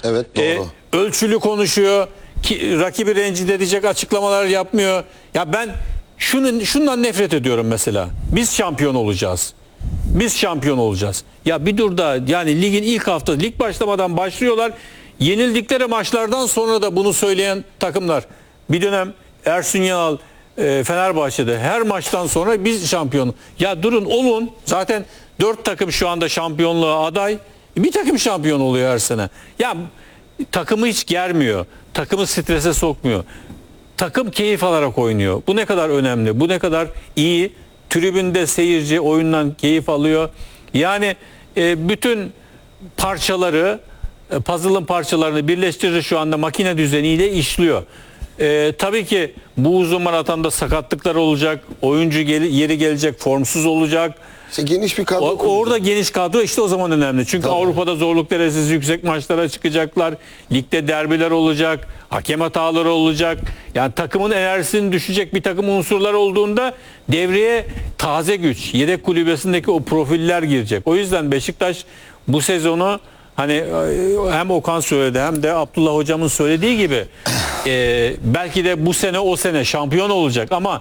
Evet, doğru. Ölçülü konuşuyor. Rakibi rencide edecek açıklamalar yapmıyor. Ya ben şundan nefret ediyorum mesela. Biz şampiyon olacağız. Biz şampiyon olacağız. Ya bir dur da, yani ligin ilk haftası, lig başlamadan başlıyorlar. Yenildikleri maçlardan sonra da bunu söyleyen takımlar. Bir dönem Ersun Yanal Fenerbahçe'de her maçtan sonra biz şampiyon. Ya durun, olun. Zaten 4 takım şu anda şampiyonluğa aday. Bir takım şampiyon oluyor her sene. Ya takımı hiç germiyor. Takımı strese sokmuyor. Takım keyif alarak oynuyor. Bu ne kadar önemli. Bu ne kadar iyi. Tribünde seyirci oyundan keyif alıyor. Yani bütün parçaları, puzzle'ın parçalarını birleştirir, şu anda makine düzeniyle işliyor. Tabii ki bu uzun maratonda sakatlıklar olacak. Oyuncu yeri gelecek, formsuz olacak. İşte geniş bir kadro Orada geniş kadro işte o zaman önemli. Çünkü tabii, Avrupa'da zorluk derecesi yüksek maçlara çıkacaklar. Ligde derbiler olacak. Hakem hataları olacak. Yani takımın enerjisinin düşecek bir takım unsurlar olduğunda devreye taze güç, yedek kulübesindeki o profiller girecek. O yüzden Beşiktaş bu sezonu, hani hem Okan söyledi hem de Abdullah hocamın söylediği gibi belki de bu sene o sene şampiyon olacak ama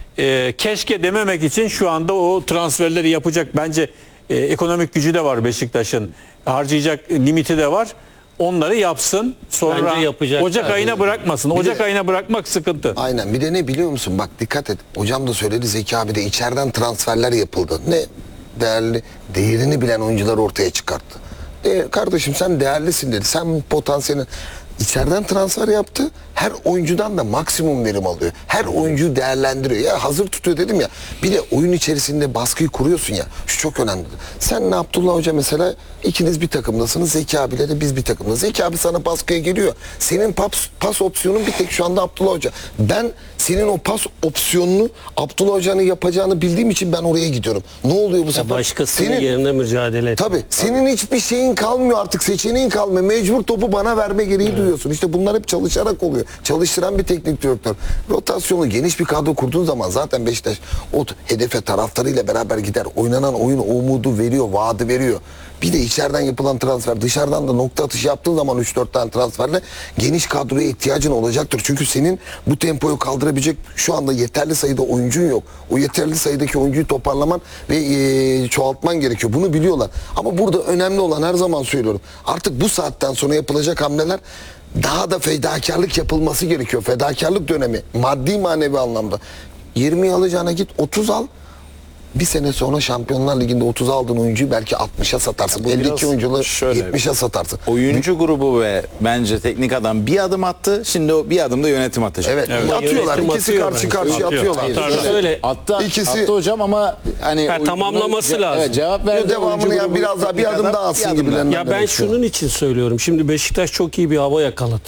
keşke dememek için şu anda o transferleri yapacak bence ekonomik gücü de var Beşiktaş'ın, harcayacak limiti de var. Onları yapsın, sonra Ocak ayına bırakmasın. Ocak ayına bırakmak sıkıntı. Aynen. Bir de ne biliyor musun? Bak dikkat et. Hocam da söyledi, Zeki abi de, içeriden transferler yapıldı. Ne değerli, değerini bilen oyuncular ortaya çıkarttı. Kardeşim sen değerlisin dedi. Sen potansiyelin, içeriden transfer yaptı. Her oyuncudan da maksimum verim alıyor. Her oyuncuyu değerlendiriyor. Ya hazır tutuyor dedim ya. Bir de oyun içerisinde baskıyı kuruyorsun ya. Şu çok önemli. Sen ne, Abdullah Hoca mesela, ikiniz bir takımdasınız. Zeki abiyle de biz bir takımdayız. Zeki abi sana baskıya geliyor. Senin pas opsiyonun bir tek şu anda Abdullah Hoca. Ben senin o pas opsiyonunu Abdullah Hoca'nın yapacağını bildiğim için ben oraya gidiyorum. Ne oluyor bu sefer? Başkasının yerine mücadele et. Tabii. Senin hiçbir şeyin kalmıyor artık. Seçeneğin kalmıyor. Mecbur topu bana verme gereği duyuyorsun. İşte bunlar hep çalışarak oluyor. Çalıştıran bir teknik direktör. Rotasyonu geniş bir kadro kurduğun zaman zaten Beşiktaş o hedefe taraftarıyla beraber gider. Oynanan oyun umudu veriyor, vaadi veriyor. Bir de içeriden yapılan transfer, dışarıdan da nokta atışı yaptığın zaman 3-4 tane transferle geniş kadroya ihtiyacın olacaktır. Çünkü senin bu tempoyu kaldırabilecek şu anda yeterli sayıda oyuncun yok. O yeterli sayıdaki oyuncuyu toparlaman ve çoğaltman gerekiyor. Bunu biliyorlar. Ama burada önemli olan, her zaman söylüyorum, artık bu saatten sonra yapılacak hamleler, daha da fedakarlık yapılması gerekiyor. Fedakarlık dönemi, maddi manevi anlamda. 20'yi alacağına git 30 al. Bir sene sonra Şampiyonlar Ligi'nde 30 aldığın oyuncuyu belki 60'a satarsın. Bu Eldeki oyuncuları şöyle, 70'e satarsın. Oyuncu grubu ve bence teknik adam bir adım attı. Şimdi o bir adım da yönetim atacak. Evet. Evet. Atıyorlar. Yönetim İkisi atıyor karşı bence. karşıya Atıyor. atıyorlar. Atar. Şöyle Attı İkisi- hocam ama hani tamamlaması lazım. Evet, cevap verdi. Devamını Oyuncu ya grubu, biraz daha bir teknik adım adam, daha atsın bir adım gibilerinden. Ya ben şunun için söylüyorum. Şimdi Beşiktaş çok iyi bir hava yakaladı.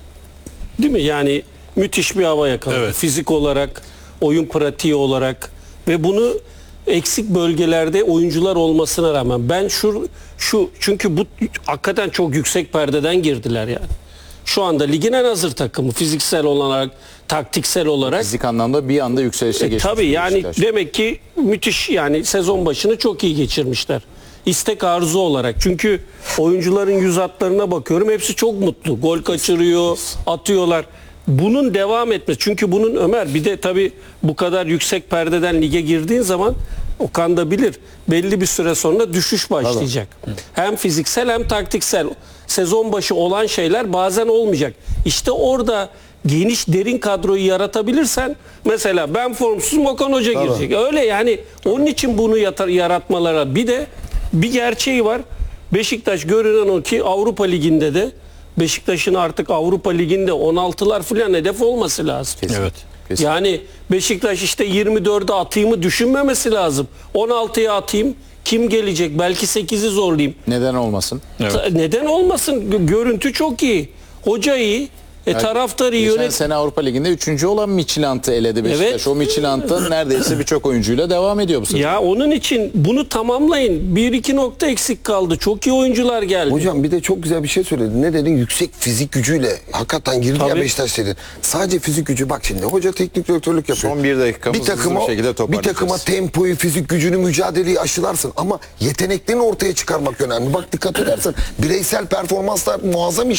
Değil mi? Yani müthiş bir hava yakaladı. Evet. Fizik olarak, oyun pratiği olarak ve bunu eksik bölgelerde oyuncular olmasına rağmen ben şu çünkü bu hakikaten çok yüksek perdeden girdiler yani. Şu anda ligin en hazır takımı fiziksel olarak, taktiksel olarak. Fizik anlamda bir anda yükselişe geçmiş. Tabii yani Beşiktaş. demek ki müthiş, yani sezon başını çok iyi geçirmişler. İstek arzu olarak. Çünkü oyuncuların yüz hatlarına bakıyorum. Hepsi çok mutlu. Gol kaçırıyor, atıyorlar. Bunun devam etmesi. Çünkü bunun Ömer, bir de tabii bu kadar yüksek perdeden lige girdiğin zaman Okan da bilir. Belli bir süre sonra düşüş başlayacak. Hem fiziksel hem taktiksel. Sezon başı olan şeyler bazen olmayacak. İşte orada geniş derin kadroyu yaratabilirsen, mesela ben formsuzum, Okan Hoca girecek. Öyle yani, onun için bunu yaratmalara, bir de bir gerçeği var. Beşiktaş görünen o ki Avrupa Ligi'nde de Beşiktaş'ın artık Avrupa Ligi'nde 16'lar falan hedef olması lazım. Kesin. Evet. Kesin. Yani Beşiktaş işte 24'e atayımı düşünmemesi lazım. 16'ya atayım, kim gelecek? Belki 8'i zorlayayım. Neden olmasın? Evet. Neden olmasın? Görüntü çok iyi. Hoca iyi. Taraftarı Geçen yönet. sene Avrupa Ligi'nde 3. olan Midtjylland'ı eledi Beşiktaş. Evet. O Midtjylland'ın neredeyse birçok oyuncuyla devam ediyor bu sezon. Ya onun için bunu tamamlayın. 1-2 nokta eksik kaldı. Çok iyi oyuncular geldi. Hocam bir de çok güzel bir şey söyledin. Ne dedin? Yüksek fizik gücüyle hakikaten girdi ya Tabii. Beşiktaş dedin. Sadece fizik gücü, bak şimdi hoca teknik direktörlük yapıyor. Son bir dakikamız bir takıma, hızlı bir şekilde bir toparlayacağız. takıma tempoyu, fizik gücünü, mücadeleyi aşılarsın ama yeteneklerini ortaya çıkarmak önemli. Bak dikkat edersen bireysel performanslar muazzam iş.